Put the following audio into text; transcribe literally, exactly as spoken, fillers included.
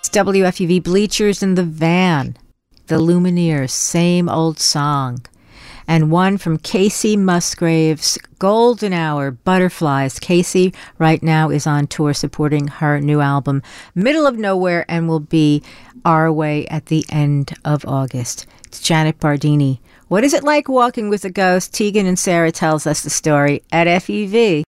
It's W F U V Bleachers in the Van, the Lumineers, Same Old Song. And one from Casey Musgraves, Golden Hour, Butterflies. Casey right now is on tour supporting her new album, Middle of Nowhere, and will be our way at the end of August. It's Janet Bardini. What is it like walking with a ghost? Tegan and Sarah tells us the story at F E V.